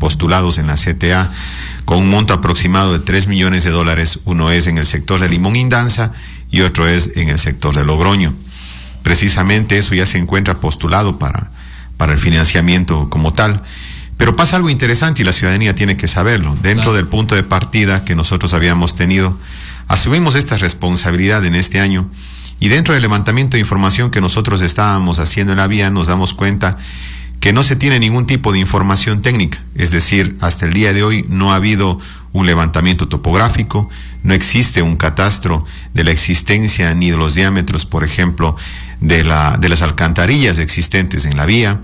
postulados en la CTA con un monto aproximado de $3 millones. Uno es en el sector de Limón Indanza y otro es en el sector de Logroño. Precisamente eso ya se encuentra postulado para el financiamiento como tal. Pero pasa algo interesante y la ciudadanía tiene que saberlo. Dentro del punto de partida que nosotros habíamos tenido, asumimos esta responsabilidad en este año y dentro del levantamiento de información que nosotros estábamos haciendo en la vía nos damos cuenta que no se tiene ningún tipo de información técnica. Es decir, hasta el día de hoy no ha habido un levantamiento topográfico, no existe un catastro de la existencia ni de los diámetros, por ejemplo, de las alcantarillas existentes en la vía.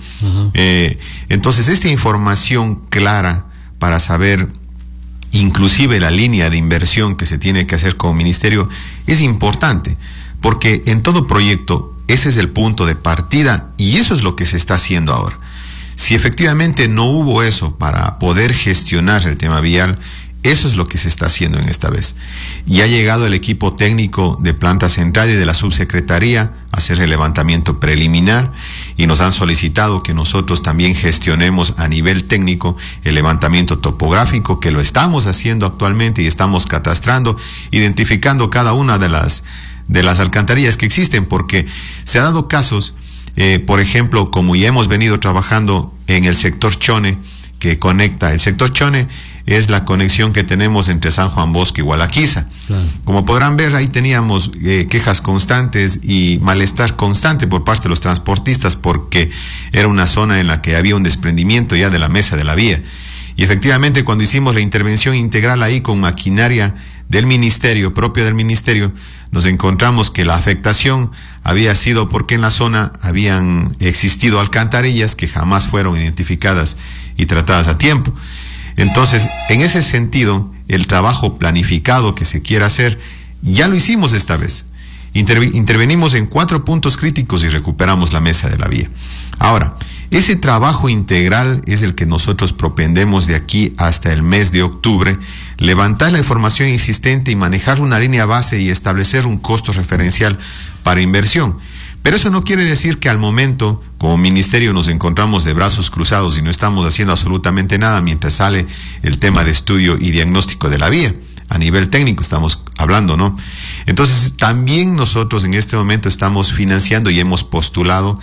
Entonces, esta información clara para saber inclusive la línea de inversión que se tiene que hacer como ministerio es importante, porque en todo proyecto ese es el punto de partida y eso es lo que se está haciendo ahora. Si efectivamente no hubo eso para poder gestionar el tema vial, eso es lo que se está haciendo en esta vez. Y ha llegado el equipo técnico de Planta Central y de la subsecretaría a hacer el levantamiento preliminar y nos han solicitado que nosotros también gestionemos a nivel técnico el levantamiento topográfico, que lo estamos haciendo actualmente y estamos catastrando, identificando cada una de las alcantarillas que existen, porque se ha dado casos, por ejemplo, como ya hemos venido trabajando en el sector Chone, que conecta, el sector Chone es la conexión que tenemos entre San Juan Bosco y Gualaquiza. Claro. Como podrán ver, ahí teníamos quejas constantes y malestar constante por parte de los transportistas porque era una zona en la que había un desprendimiento ya de la mesa de la vía. Y efectivamente, cuando hicimos la intervención integral ahí con maquinaria del ministerio, propia del ministerio, nos encontramos que la afectación había sido porque en la zona habían existido alcantarillas que jamás fueron identificadas y tratadas a tiempo. Entonces, en ese sentido, el trabajo planificado que se quiera hacer, ya lo hicimos esta vez. Intervenimos en 4 puntos críticos y recuperamos la mesa de la vía. Ahora, ese trabajo integral es el que nosotros propendemos de aquí hasta el mes de octubre, levantar la información existente y manejar una línea base y establecer un costo referencial para inversión. Pero eso no quiere decir que al momento, como ministerio, nos encontramos de brazos cruzados y no estamos haciendo absolutamente nada mientras sale el tema de estudio y diagnóstico de la vía. A nivel técnico estamos hablando, ¿no? Entonces, también nosotros en este momento estamos financiando y hemos postulado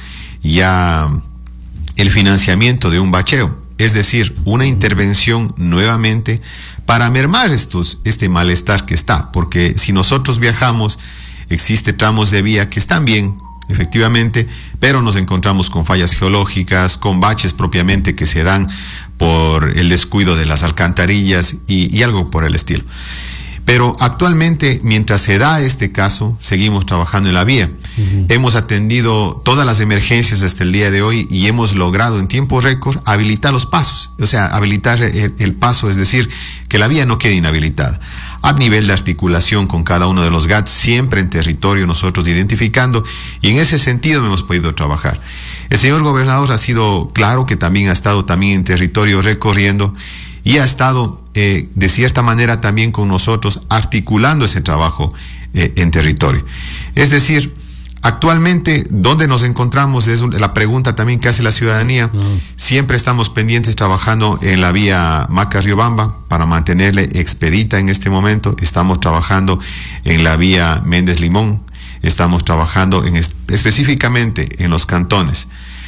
ya el financiamiento de un bacheo, es decir, una intervención nuevamente para mermar este malestar que está, porque si nosotros viajamos, existe tramos de vía que están bien, efectivamente, pero nos encontramos con fallas geológicas, con baches propiamente que se dan por el descuido de las alcantarillas y algo por el estilo. Pero actualmente, mientras se da este caso, seguimos trabajando en la vía. Hemos atendido todas las emergencias hasta el día de hoy y hemos logrado en tiempo récord habilitar los pasos, o sea, habilitar el paso, es decir, que la vía no quede inhabilitada. A nivel de articulación con cada uno de los GATS, siempre en territorio nosotros identificando, y en ese sentido hemos podido trabajar. El señor gobernador ha sido claro que también ha estado también en territorio recorriendo y ha estado de cierta manera también con nosotros articulando ese trabajo en territorio. Es decir, actualmente, ¿dónde nos encontramos? Es la pregunta también que hace la ciudadanía. Siempre estamos pendientes trabajando en la vía Maca-Riobamba para mantenerle expedita en este momento. Estamos trabajando en la vía Méndez-Limón. Estamos trabajando específicamente en los cantones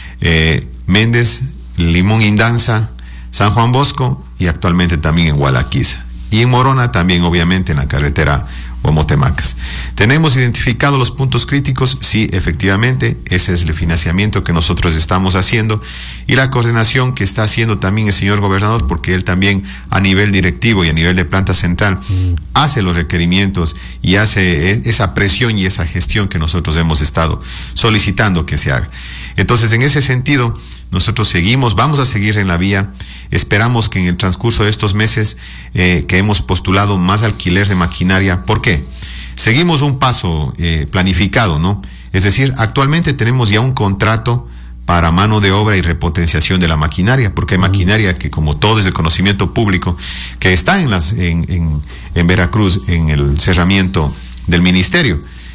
Méndez, Limón Indanza, San Juan Bosco y actualmente también en Gualaquiza. Y en Morona también, obviamente, en la carretera Huemotemacas. ¿Tenemos identificados los puntos críticos? Sí, efectivamente, ese es el financiamiento que nosotros estamos haciendo y la coordinación que está haciendo también el señor gobernador, porque él también a nivel directivo y a nivel de planta central hace los requerimientos y hace esa presión y esa gestión que nosotros hemos estado solicitando que se haga. Entonces, en ese sentido, nosotros vamos a seguir en la vía. Esperamos que en el transcurso de estos meses que hemos postulado más alquiler de maquinaria. ¿Por qué? Seguimos un paso planificado, ¿no? Es decir, actualmente tenemos ya un contrato para mano de obra y repotenciación de la maquinaria, porque hay maquinaria que, como todo es de conocimiento público, que está en Veracruz, en el cerramiento del ministerio.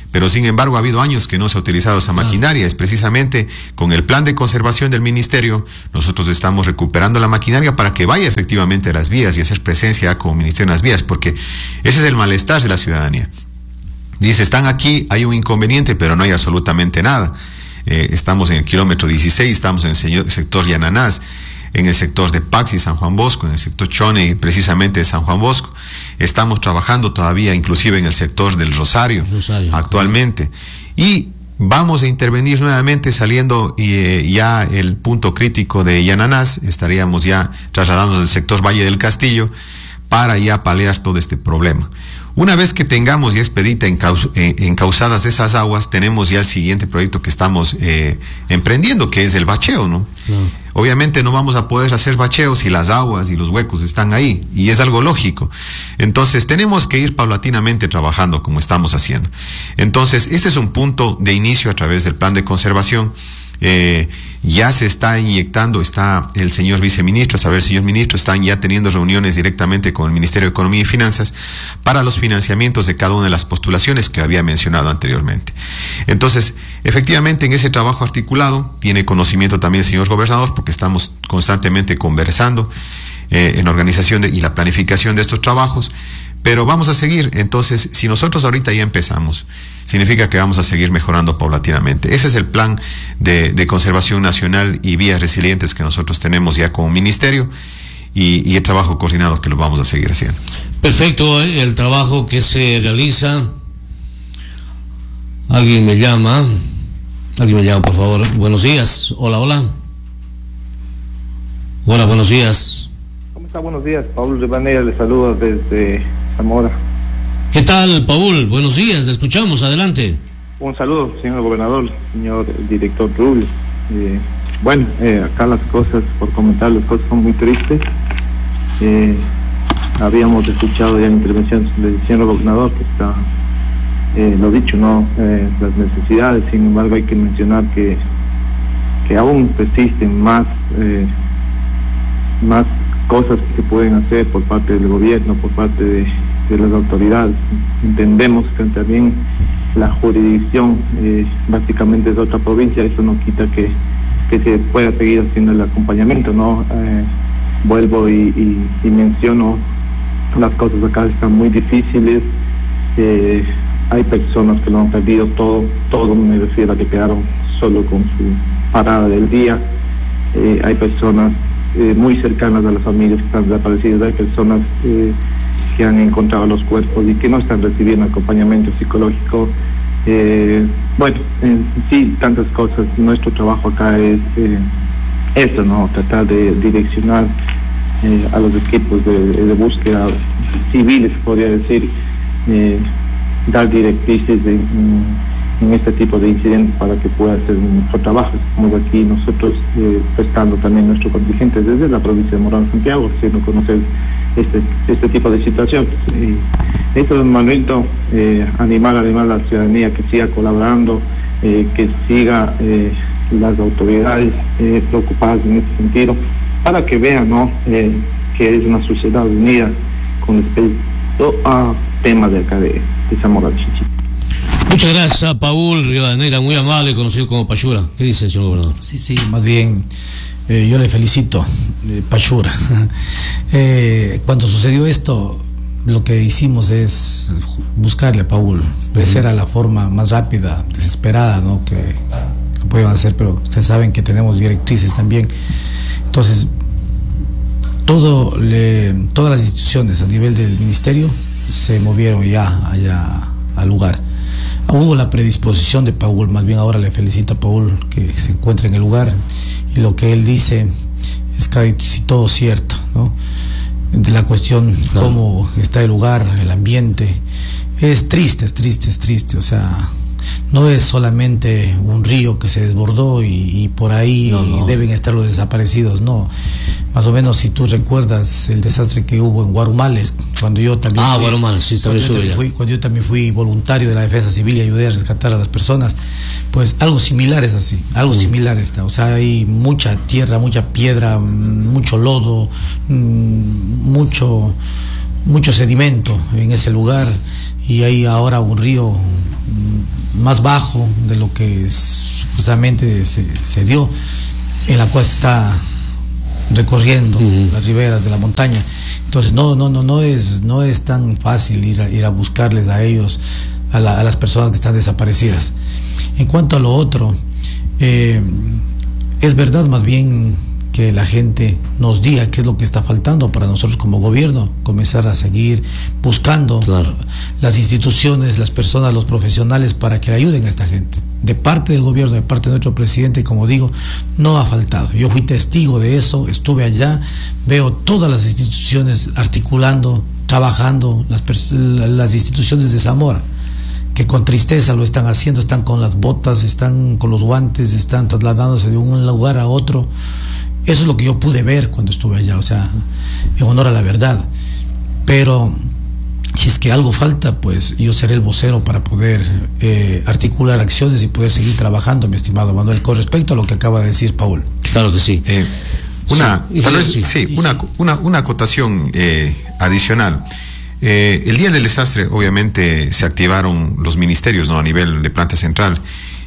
pero sin embargo ha habido años que no se ha utilizado esa maquinaria. Es precisamente con el plan de conservación del ministerio, nosotros estamos recuperando la maquinaria para que vaya efectivamente a las vías y hacer presencia como ministerio en las vías, porque ese es el malestar de la ciudadanía. Dice, están aquí, hay un inconveniente, pero no hay absolutamente nada. Estamos en el kilómetro 16, estamos en el sector Yananás, en el sector de Paxi, San Juan Bosco, en el sector Chone, precisamente de San Juan Bosco. Estamos trabajando todavía, inclusive en el sector del Rosario. Actualmente. Y vamos a intervenir nuevamente saliendo ya el punto crítico de Yananás. Estaríamos ya trasladándonos del sector Valle del Castillo para ya paliar todo este problema. Una vez que tengamos ya expedita encauzadas esas aguas, tenemos ya el siguiente proyecto que estamos emprendiendo, que es el bacheo, ¿no? Obviamente no vamos a poder hacer bacheos si las aguas y los huecos están ahí, y es algo lógico. Entonces tenemos que ir paulatinamente trabajando como estamos haciendo. Entonces este es un punto de inicio a través del plan de conservación. Ya se está inyectando, está el señor viceministro, señor ministro, están ya teniendo reuniones directamente con el Ministerio de Economía y Finanzas para los financiamientos de cada una de las postulaciones que había mencionado anteriormente. Entonces, efectivamente, en ese trabajo articulado tiene conocimiento también el señor gobernador, porque estamos constantemente conversando en la organización y la planificación de estos trabajos. Pero vamos a seguir. Entonces, si nosotros ahorita ya empezamos, significa que vamos a seguir mejorando paulatinamente. Ese es el plan de conservación nacional y vías resilientes que nosotros tenemos ya como ministerio, y el trabajo coordinado que lo vamos a seguir haciendo. Perfecto, el trabajo que se realiza. Alguien me llama, por favor. Buenos días. Hola. Hola, buenos días. ¿Cómo está? Buenos días. Paul Rivadeneira le saluda desde Zamora. ¿Qué tal, Paul? Buenos días, le escuchamos, adelante. Un saludo, señor gobernador, señor director Rubio. Acá las cosas, por comentar, las cosas son muy tristes. Habíamos escuchado ya la intervención del señor gobernador, que está, lo dicho, ¿no? Las necesidades. Sin embargo, hay que mencionar que aún persisten más cosas que se pueden hacer por parte del gobierno, por parte de las autoridades. Entendemos que también la jurisdicción básicamente es otra provincia. Eso no quita que se pueda seguir haciendo el acompañamiento, ¿no? Vuelvo y menciono, las cosas acá están muy difíciles. Hay personas que lo han perdido todo me refiero a que quedaron solo con su parada del día. Hay personas muy cercanas a las familias que están desaparecidas, hay personas que han encontrado los cuerpos y que no están recibiendo acompañamiento psicológico. Sí, tantas cosas. Nuestro trabajo acá es eso, ¿no? Tratar de direccionar a los equipos de búsqueda civiles, podría decir, dar directrices en este tipo de incidentes para que pueda hacer un mejor trabajo. Estamos aquí nosotros prestando también nuestro contingente desde la provincia de Morón, Santiago, haciendo conocer este tipo de situaciones. Esto es un momento, animar a la ciudadanía que siga colaborando, que siga las autoridades preocupadas en este sentido, para que vean, ¿no? Que es una sociedad unida con respecto a temas de acá de Zamora Chinchipe. Muchas gracias, Paul Rivadeneira, muy amable, conocido como Pachura. ¿Qué dice, señor gobernador? Sí, más bien, yo le felicito, Pachura. Cuando sucedió esto, lo que hicimos es buscarle a Paul. Esa era la forma más rápida, desesperada, ¿no? que podían hacer, pero ustedes saben que tenemos directrices también. Entonces, todas las instituciones a nivel del ministerio se movieron ya allá al lugar. Hubo la predisposición de Paul, más bien ahora le felicito a Paul que se encuentra en el lugar, y lo que él dice es casi todo cierto, ¿no? De la cuestión, claro, cómo está el lugar, el ambiente, es triste, o sea, no es solamente un río que se desbordó y por ahí no deben estar los desaparecidos, no. Más o menos, si tú recuerdas el desastre que hubo en Guarumales, cuando yo también cuando yo también fui voluntario de la Defensa Civil y ayudé a rescatar a las personas, pues algo similar es así, similar está. O sea, hay mucha tierra, mucha piedra, mucho lodo, mucho sedimento en ese lugar, y hay ahora un río más bajo de lo que supuestamente se dio, en la cual se está recorriendo las riberas de la montaña. Entonces no es tan fácil ir a buscarles a ellos, a las personas que están desaparecidas. En cuanto a lo otro, es verdad más bien que la gente nos diga qué es lo que está faltando para nosotros como gobierno, comenzar a seguir buscando las instituciones, las personas, los profesionales para que ayuden a esta gente. De parte del gobierno, de parte de nuestro presidente, como digo, no ha faltado. Yo fui testigo de eso, estuve allá, veo todas las instituciones articulando, trabajando, las instituciones de Zamora, que con tristeza lo están haciendo, están con las botas, están con los guantes, están trasladándose de un lugar a otro. Eso es lo que yo pude ver cuando estuve allá, o sea, en honor a la verdad. Pero si es que algo falta, pues yo seré el vocero para poder articular acciones y poder seguir trabajando, mi estimado Manuel, con respecto a lo que acaba de decir Paul. Claro que sí. Una acotación adicional. El día del desastre, obviamente, se activaron los ministerios, ¿no?, a nivel de planta central,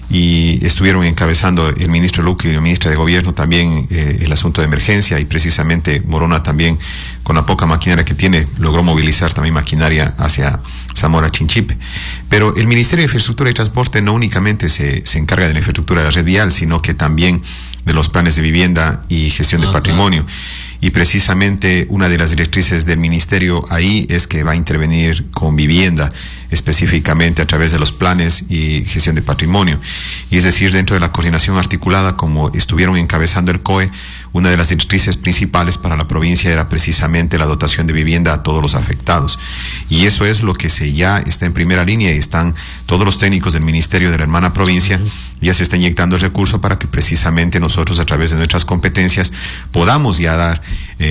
y estuvieron encabezando el ministro Luque y la ministra de Gobierno también el asunto de emergencia, y precisamente Morona también, con la poca maquinaria que tiene, logró movilizar también maquinaria hacia Zamora Chinchipe. Pero el Ministerio de Infraestructura y Transporte no únicamente se encarga de la infraestructura de la red vial, sino que también de los planes de vivienda y gestión de patrimonio. Y precisamente una de las directrices del ministerio ahí es que va a intervenir con vivienda, específicamente a través de los planes y gestión de patrimonio. Y es decir, dentro de la coordinación articulada, como estuvieron encabezando el COE, una de las directrices principales para la provincia era precisamente la dotación de vivienda a todos los afectados. Y eso es lo que ya está en primera línea, y están todos los técnicos del ministerio de la hermana provincia, ya se está inyectando el recurso para que precisamente nosotros, a través de nuestras competencias, podamos ya dar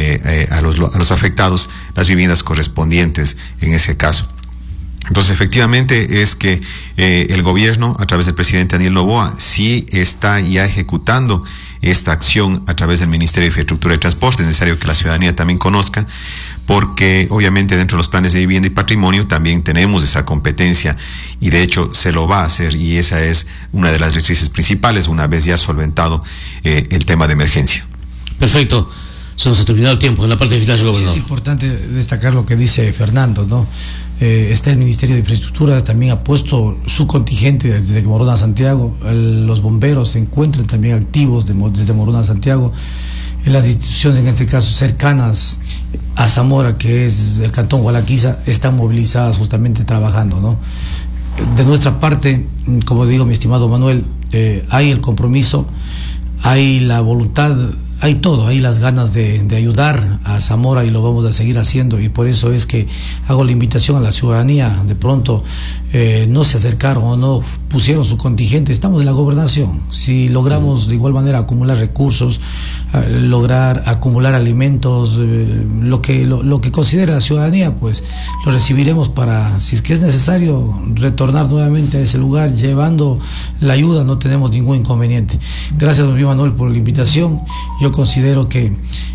a los afectados las viviendas correspondientes en ese caso. Entonces, efectivamente, es que el gobierno, a través del presidente Daniel Noboa, sí está ya ejecutando esta acción a través del Ministerio de Infraestructura y Transporte. Es necesario que la ciudadanía también conozca, porque obviamente dentro de los planes de vivienda y patrimonio también tenemos esa competencia, y de hecho se lo va a hacer, y esa es una de las directrices principales una vez ya solventado el tema de emergencia. Perfecto. Se nos ha terminado el tiempo en la parte final, gobernador. Sí, es importante destacar lo que dice Fernando, ¿no? Está el Ministerio de Infraestructura, también ha puesto su contingente desde Morona a Santiago. Los bomberos se encuentran también activos desde Morona a Santiago. En las instituciones, en este caso cercanas a Zamora, que es el cantón Gualaquiza, están movilizadas justamente trabajando, ¿no? De nuestra parte, como digo, mi estimado Manuel, hay el compromiso, hay la voluntad, hay todo, hay las ganas de ayudar a Zamora, y lo vamos a seguir haciendo, y por eso es que hago la invitación a la ciudadanía. De pronto no se acercaron o no pusieron su contingente, estamos en la gobernación. Si logramos de igual manera acumular recursos, lograr acumular alimentos, lo que considera la ciudadanía, pues lo recibiremos para, si es que es necesario, retornar nuevamente a ese lugar llevando la ayuda. No tenemos ningún inconveniente. Gracias, don Manuel, por la invitación. Yo considero que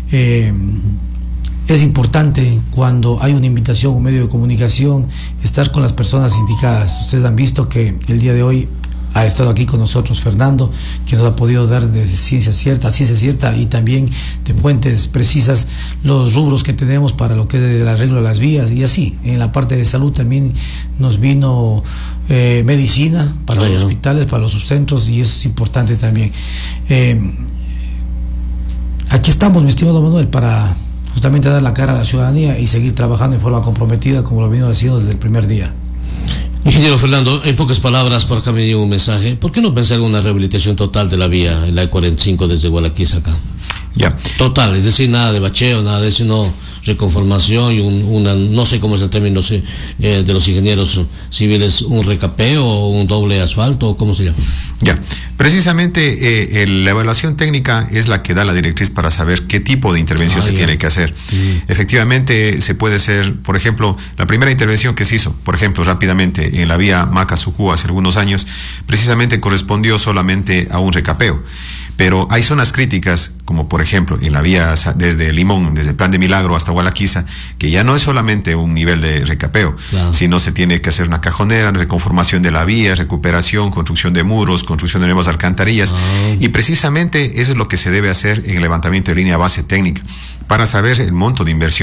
es importante, cuando hay una invitación a un medio de comunicación, estar con las personas indicadas. Ustedes han visto que el día de hoy ha estado aquí con nosotros Fernando, que nos ha podido dar de ciencia cierta y también de fuentes precisas los rubros que tenemos para lo que es el arreglo de las vías, y así. En la parte de salud también nos vino medicina para los hospitales, para los subcentros, y es importante también. Aquí estamos, mi estimado Manuel, para justamente dar la cara a la ciudadanía y seguir trabajando en forma comprometida, como lo venimos haciendo desde el primer día. Ingeniero Fernando, en pocas palabras, por acá me dio un mensaje. ¿Por qué no pensar en una rehabilitación total de la vía, la E45 desde Gualaquiza acá? Ya. Total, es decir, nada de bacheo, nada de eso, no, reconformación y no sé cómo es el término de los ingenieros civiles, un recapeo o un doble asfalto, o cómo se llama. Ya, precisamente la evaluación técnica es la que da la directriz para saber qué tipo de intervención se tiene que hacer. Efectivamente, se puede hacer, por ejemplo, la primera intervención que se hizo, por ejemplo, rápidamente en la vía Maca-Sucú hace algunos años, precisamente correspondió solamente a un recapeo. Pero hay zonas críticas, como por ejemplo en la vía desde Limón, desde Plan de Milagro hasta Gualaquiza, que ya no es solamente un nivel de recapeo, sino se tiene que hacer una cajonera, reconformación de la vía, recuperación, construcción de muros, construcción de nuevas alcantarillas, y precisamente eso es lo que se debe hacer en el levantamiento de línea base técnica, para saber el monto de inversión